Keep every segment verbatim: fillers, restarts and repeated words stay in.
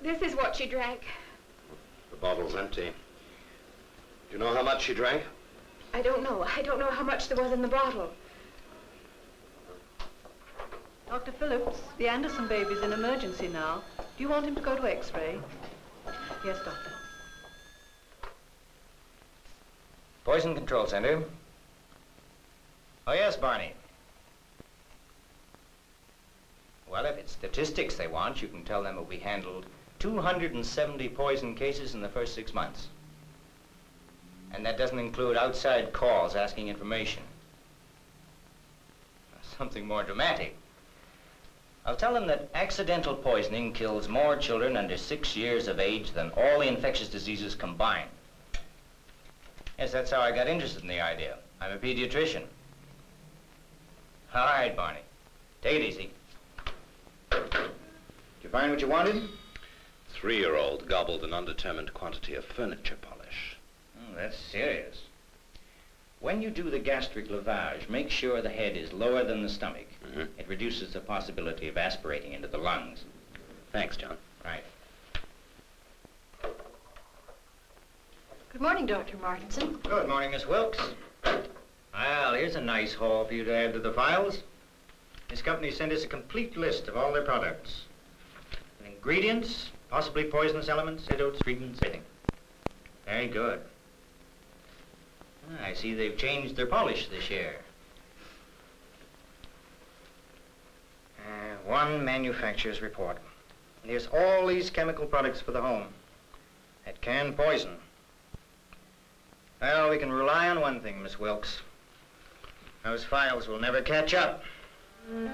This is what she drank. The bottle's empty. Do you know how much she drank? I don't know. I don't know how much there was in the bottle. Doctor Phillips, the Anderson baby's in emergency now. Do you want him to go to X-ray? Yes, doctor. Poison Control Center. Oh, yes, Barney. Well, if it's statistics they want, you can tell them that we handled two hundred seventy poison cases in the first six months. And that doesn't include outside calls asking information. Something more dramatic. I'll tell them that accidental poisoning kills more children under six years of age than all the infectious diseases combined. Yes, that's how I got interested in the idea. I'm a pediatrician. All right, Barney. Take it easy. Did you find what you wanted? Three-year-old gobbled an undetermined quantity of furniture polish. Oh, that's serious. When you do the gastric lavage, make sure the head is lower than the stomach. Mm-hmm. It reduces the possibility of aspirating into the lungs. Thanks, John. Right. Good morning, Doctor Martinson. Good morning, Miss Wilkes. Well, here's a nice haul for you to add to the files. This company sent us a complete list of all their products. Ingredients, possibly poisonous elements, antidotes, treatments, everything. Very good. I see they've changed their polish this year. Uh, one manufacturer's report. And here's all these chemical products for the home. That can poison. Well, we can rely on one thing, Miss Wilkes. Those files will never catch up. Oh,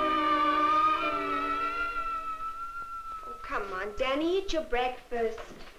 come on, Danny, eat your breakfast.